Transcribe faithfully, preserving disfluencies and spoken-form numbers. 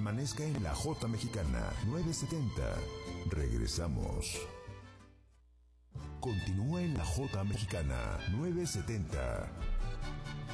amanezca en la J Mexicana novecientos setenta. Regresamos. Continúa en la J Mexicana novecientos setenta.